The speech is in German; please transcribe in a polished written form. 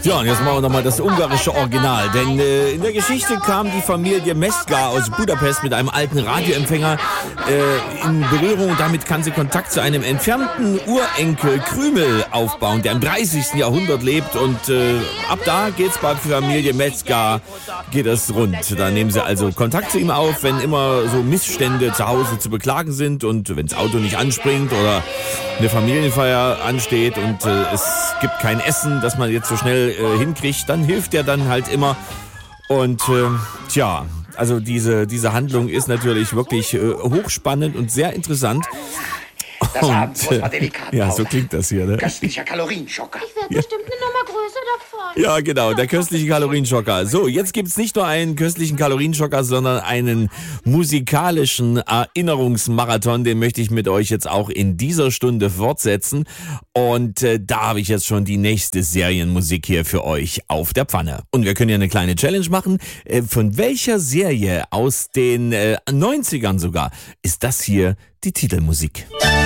Tja, und jetzt machen wir nochmal das ungarische Original, denn in der Geschichte kam die Familie Meszgar aus Budapest mit einem alten Radioempfänger in Berührung. Damit kann sie Kontakt zu einem entfernten Urenkel Krümel aufbauen, der im 30. Jahrhundert lebt, und ab da geht's bei Familie Meszgar, geht es rund. Da nehmen sie also Kontakt zu ihm auf, wenn immer so Missstände zu Hause zu beklagen sind und wenn das Auto nicht anspringt oder eine Familienfeier ansteht und es gibt kein Essen, das man jetzt so schnell hinkriegt, dann hilft er dann halt immer. Und tja, also diese Handlung ist natürlich wirklich hochspannend und sehr interessant. Das Abend muss man delikat ja, so machen. klingt das hier, ne? Köstlicher Kalorienschocker. Ich werde bestimmt eine Nummer größer davon. Ja, genau, der köstliche Kalorienschocker. So, jetzt gibt's nicht nur einen köstlichen Kalorienschocker, sondern einen musikalischen Erinnerungsmarathon. Den möchte ich mit euch jetzt auch in dieser Stunde fortsetzen. Und da habe ich jetzt schon die nächste Serienmusik hier für euch auf der Pfanne. Und wir können ja eine kleine Challenge machen. Von welcher Serie aus den 90ern sogar ist das hier die Titelmusik?